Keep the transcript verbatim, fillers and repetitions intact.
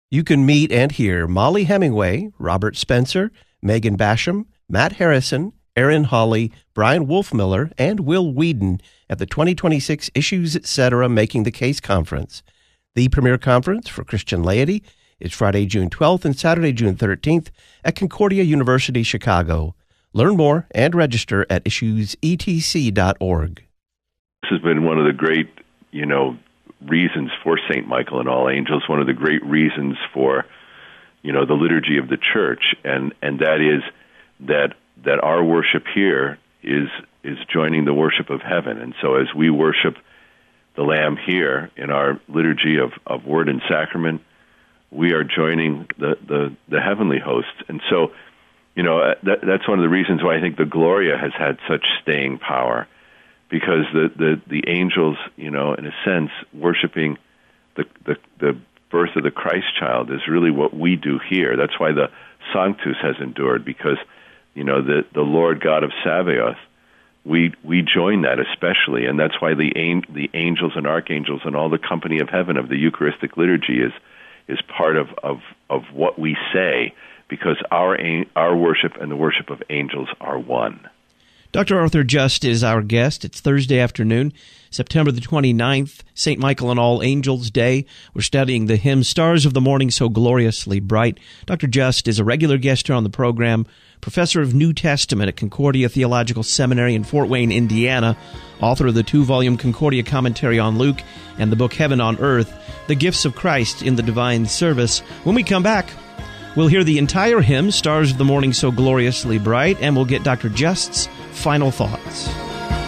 You can meet and hear Molly Hemingway, Robert Spencer, Megan Basham, Matt Harrison, Aaron Hawley, Brian Wolfmiller, and Will Whedon at the twenty twenty-six Issues Etc. Making the Case Conference. The premier conference for Christian laity is Friday, June twelfth and Saturday, June thirteenth at Concordia University, Chicago. Learn more and register at issues e t c dot org. This has been one of the great, you know, reasons for Saint Michael and all angels, one of the great reasons for, you know, the liturgy of the church, and, and that is that that our worship here is is joining the worship of heaven. And so as we worship the Lamb here in our liturgy of, of word and sacrament, we are joining the, the, the heavenly hosts. And so, you know, that, that's one of the reasons why I think the Gloria has had such staying power, because the, the, the angels, you know, in a sense, worshiping the, the the birth of the Christ child is really what we do here. That's why the Sanctus has endured, because, you know, the, the Lord God of Sabaoth, we we join that especially, and that's why the the angels and archangels and all the company of heaven of the Eucharistic liturgy is is part of, of, of what we say, because our our worship and the worship of angels are one. Doctor Arthur Just is our guest. It's Thursday afternoon, September the twenty-ninth, Saint Michael and All Angels Day. We're studying the hymn, Stars of the Morning So Gloriously Bright. Doctor Just is a regular guest here on the program, professor of New Testament at Concordia Theological Seminary in Fort Wayne, Indiana, author of the two-volume Concordia Commentary on Luke and the book Heaven on Earth, The Gifts of Christ in the Divine Service. When we come back, we'll hear the entire hymn, Stars of the Morning So Gloriously Bright, and we'll get Doctor Just's final thoughts.